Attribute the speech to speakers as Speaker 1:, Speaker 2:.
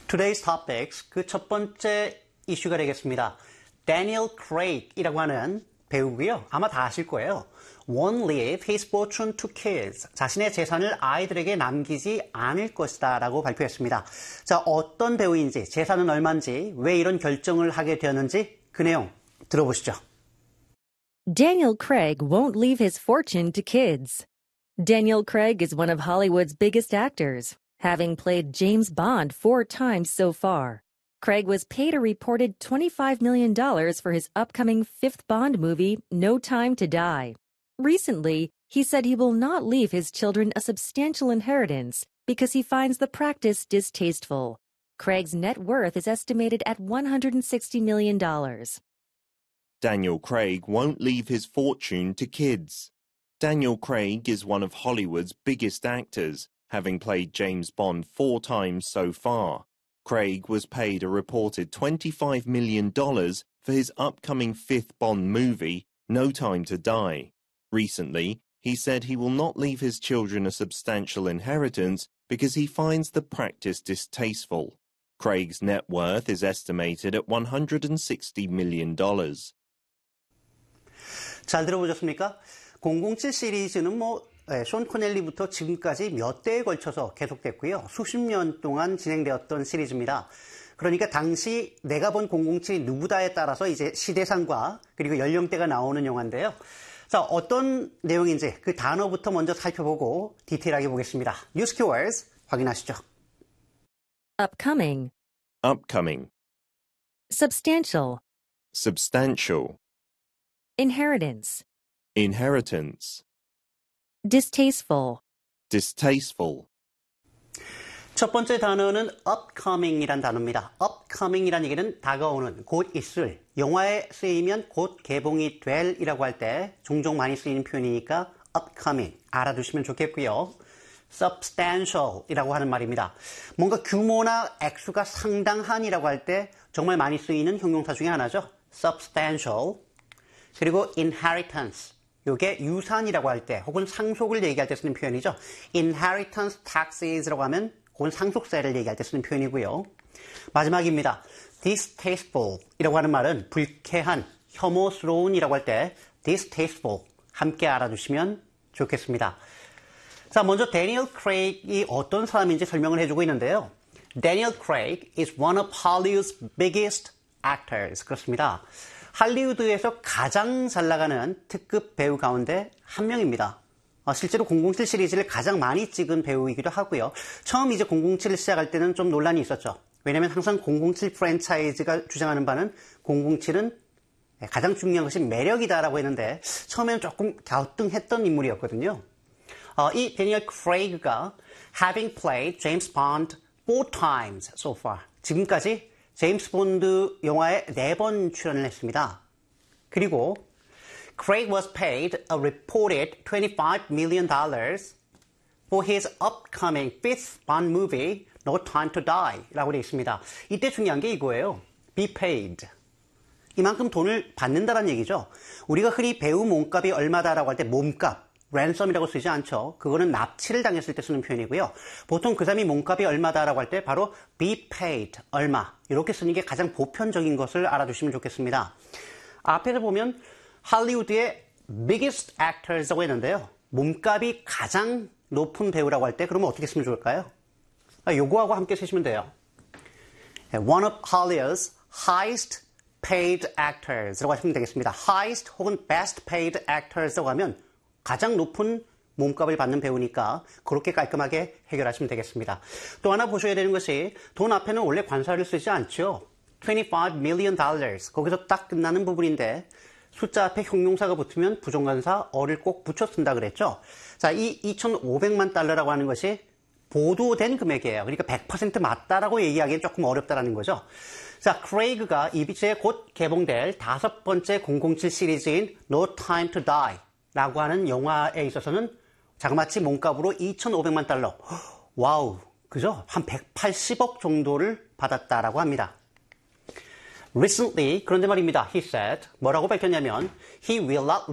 Speaker 1: Today's topics, 그 첫 번째 이슈가 되겠습니다. Daniel Craig이라고 하는 배우고요. 아마 다 아실 거예요. Won't leave his fortune to kids. 자신의 재산을 아이들에게 남기지 않을 것이다 라고 발표했습니다. 자, 어떤 배우인지, 재산은 얼마인지, 왜 이런 결정을 하게 되었는지 그 내용 들어보시죠.
Speaker 2: Daniel Craig won't leave his fortune to kids. Daniel Craig is one of Hollywood's biggest actors, having played James Bond 4 times so far. Craig was paid a reported $25 million for his upcoming 5th Bond movie, No Time to Die. Recently, he said he will not leave his children a substantial inheritance because he finds the practice distasteful. Craig's net worth is estimated at $160 million.
Speaker 3: Daniel Craig won't leave his fortune to kids. Daniel Craig is one of Hollywood's biggest actors, having played James Bond 4 times so far. Craig was paid a reported $25 million for his upcoming 5th Bond movie, No Time to Die. Recently, he said he will not leave his children a substantial inheritance because he finds the practice distasteful. Craig's net worth is estimated at $160 million.
Speaker 1: 잘 들어보셨습니까? 007 시리즈는 숀 코넬리부터 지금까지 몇 대에 걸쳐서 계속됐고요. 수십 년 동안 진행되었던 시리즈입니다. 그러니까 당시 내가 본 007이 누구다에 따라서 이제 시대상과 그리고 연령대가 나오는 영화인데요. 자, 어떤 내용인지 그 단어부터 먼저 살펴보고 디테일하게 보겠습니다. 뉴스 키워드스 확인하시죠.
Speaker 2: Upcoming.
Speaker 3: Upcoming.
Speaker 2: Substantial.
Speaker 3: Substantial.
Speaker 2: Inheritance.
Speaker 3: Inheritance.
Speaker 2: Distasteful.
Speaker 3: Distasteful.
Speaker 1: 첫 번째 단어는 upcoming이란 단어입니다. upcoming이란 얘기는 다가오는, 곧 있을, 영화에 쓰이면 곧 개봉이 될이라고 할 때 종종 많이 쓰이는 표현이니까 upcoming 알아두시면 좋겠고요. substantial이라고 하는 말입니다. 뭔가 규모나 액수가 상당한이라고 할 때 정말 많이 쓰이는 형용사 중에 하나죠. substantial. 그리고 inheritance. 이게 유산이라고 할 때 혹은 상속을 얘기할 때 쓰는 표현이죠. inheritance taxes라고 하면 그건 상속세를 얘기할 때 쓰는 표현이고요. 마지막입니다. distasteful이라고 하는 말은 불쾌한, 혐오스러운이라고 할 때 distasteful 함께 알아두시면 좋겠습니다. 자, 먼저 데니얼 크레이그이 어떤 사람인지 설명을 해주고 있는데요. Daniel Craig is one of Hollywood's biggest actors. 그렇습니다. 할리우드에서 가장 잘 나가는 특급 배우 가운데 한 명입니다. 실제로 007 시리즈를 가장 많이 찍은 배우이기도 하고요. 처음 이제 007을 시작할 때는 좀 논란이 있었죠. 왜냐하면 항상 007 프랜차이즈가 주장하는 바는 007은 가장 중요한 것이 매력이다라고 했는데 처음에는 조금 갸우뚱했던 인물이었거든요. 이 데니얼 크레이그가 having played James Bond 4 times so far. 지금까지 제임스 본드 영화에 4번 출연을 했습니다. 그리고 Craig was paid a reported $25 million for his upcoming 5th Bond movie, No Time to Die 라고 되어 있습니다. 이때 중요한 게 이거예요. Be paid. 이만큼 돈을 받는다는 얘기죠. 우리가 흔히 배우 몸값이 얼마다라고 할 때 몸값, 랜섬이라고 쓰지 않죠. 그거는 납치를 당했을 때 쓰는 표현이고요. 보통 그 사람이 몸값이 얼마다라고 할 때 바로 be paid, 얼마 이렇게 쓰는 게 가장 보편적인 것을 알아두시면 좋겠습니다. 앞에서 보면 할리우드의 biggest actors라고 했는데요. 몸값이 가장 높은 배우라고 할 때 그러면 어떻게 쓰면 좋을까요? 요거하고 함께 쓰시면 돼요. One of Hollywood's highest paid actors라고 하시면 되겠습니다. highest 혹은 best paid actors라고 하면 가장 높은 몸값을 받는 배우니까 그렇게 깔끔하게 해결하시면 되겠습니다. 또 하나 보셔야 되는 것이 돈 앞에는 원래 관사를 쓰지 않죠. $25 million. 거기서 딱 끝나는 부분인데 숫자 앞에 형용사가 붙으면 부정관사 어를 꼭 붙여 쓴다 그랬죠. 자, 이 2,500만 달러라고 하는 것이 보도된 금액이에요. 그러니까 100% 맞다라고 얘기하기엔 조금 어렵다라는 거죠. 자, 크레이그가 이비치에 곧 개봉될 5번째 007 시리즈인 No Time to Die 라고 하는 영화에 있어서는 자그마치 몸값으로 2,500만 달러. 와우, 그죠? 한 180억 정도를 받았다라고 합니다. Recently, 그런데 말입니다. He said, 뭐라고 밝혔냐면 He will not